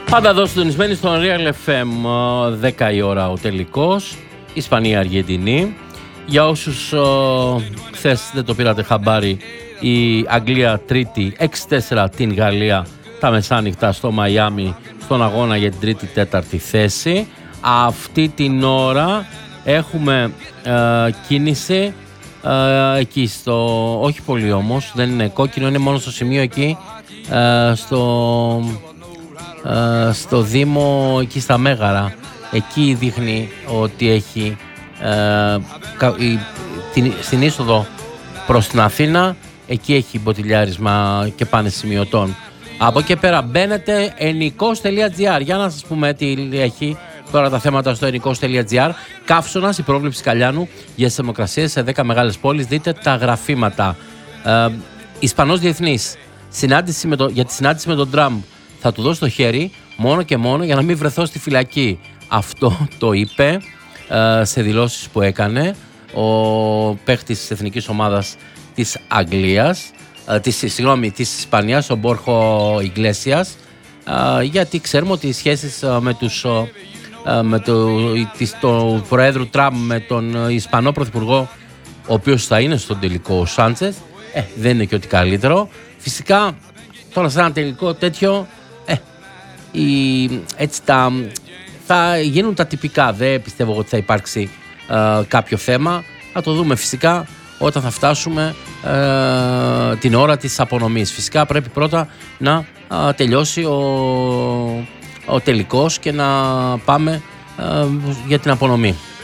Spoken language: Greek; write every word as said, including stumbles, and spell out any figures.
Πάντα εδώ συντονισμένοι στον Real εφ εμ, δέκα η ώρα ο τελικός, Ισπανία-Αργεντινή. Για όσους χθες δεν το πήρατε χαμπάρι, η Αγγλία τρίτη έξι τέσσερα την Γαλλία τα μεσάνυχτα στο Μαϊάμι στον αγώνα για την τρίτη τέταρτη θέση. Αυτή την ώρα έχουμε ε, κίνηση ε, εκεί στο, όχι πολύ όμως, δεν είναι κόκκινο, είναι μόνο στο σημείο εκεί ε, στο, ε, στο Δήμο, εκεί στα Μέγαρα. Εκεί δείχνει ότι έχει ε, η, την, στην είσοδο προς την Αθήνα, εκεί έχει μποτιλιάρισμα και πάνε σημειωτών. Από εκεί πέρα μπαίνετε ενικός τελεία τζι άρ. Για να σας πούμε τι έχει τώρα τα θέματα στο ενικός τελεία τζι άρ. Καύσωνας, η πρόβλεψη Καλιάνου για τις θερμοκρασίες σε δέκα μεγάλες πόλεις. Δείτε τα γραφήματα. Ε, Ισπανός διεθνής. Συνάντηση με το, για τη συνάντηση με τον Τραμπ. Θα του δώσω το χέρι μόνο και μόνο για να μην βρεθώ στη φυλακή. Αυτό το είπε ε, σε δηλώσεις που έκανε ο παίχτης της εθνικής ομάδας της Αγγλίας. Της, συγγνώμη, της Ισπανίας, ο Μπόρχο Ιγκλέσιας, γιατί ξέρουμε ότι οι σχέσεις με, τους, με το, το Προέδρου Τραμπ με τον Ισπανό Πρωθυπουργό, ο οποίος θα είναι στον τελικό, ο Σάντσεθ, ε, δεν είναι και ό,τι καλύτερο. Φυσικά τώρα σε ένα τελικό τέτοιο ε, η, έτσι τα, θα γίνουν τα τυπικά. Δεν πιστεύω ότι θα υπάρξει ε, κάποιο θέμα. Θα το δούμε φυσικά όταν θα φτάσουμε ε, την ώρα της απονομής. Φυσικά πρέπει πρώτα να ε, τελειώσει ο, ο τελικός και να πάμε ε, για την απονομή.